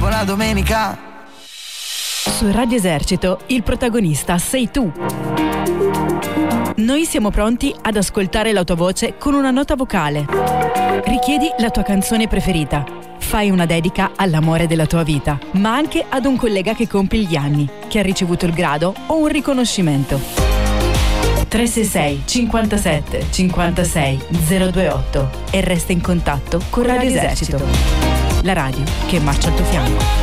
buona domenica. Su Radio Esercito il protagonista sei tu. Noi siamo pronti ad ascoltare la tua voce con una nota vocale. Richiedi la tua canzone preferita. Fai una dedica all'amore della tua vita, ma anche ad un collega che compie gli anni, che ha ricevuto il grado o un riconoscimento. 366 57 56 028 e resta in contatto con Radio Esercito, la radio che marcia al tuo fianco.